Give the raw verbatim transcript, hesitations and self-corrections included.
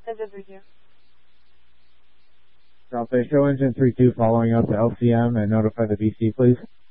Engine three two. South Bay, show engine three two following up to L C M and notify the B C, please.